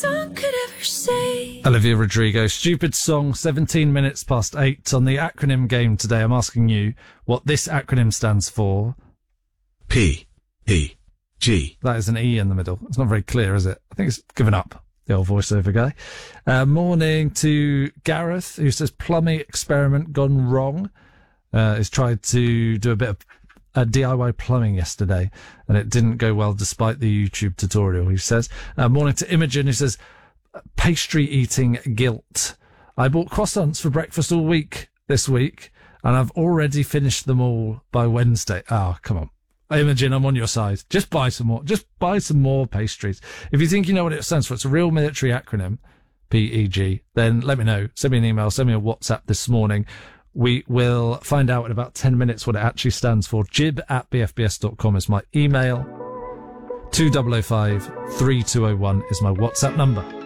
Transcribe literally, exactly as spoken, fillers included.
song could ever say. Olivia Rodrigo, Stupid Song, seventeen minutes past eight. On the acronym game today, I'm asking you what this acronym stands for. P. E. G. That is an E in the middle. It's not very clear, is it? I think it's given up, the old voiceover guy. Uh, morning to Gareth, who says plumbing experiment gone wrong. Uh, he's tried to do a bit of uh, D I Y plumbing yesterday, and it didn't go well despite the YouTube tutorial, he says. Uh, morning to Imogen, who says pastry eating guilt. I bought croissants for breakfast all week this week, and I've already finished them all by Wednesday. Oh, come on. Imogen, I'm on your side. Just buy some more. Just buy some more pastries. If you think you know what it stands for, it's a real military acronym, P E G, then let me know. Send me an email, send me a WhatsApp this morning. We will find out in about ten minutes what it actually stands for. Jib at b f b s dot com is my email. two oh oh five, three two oh one is my WhatsApp number.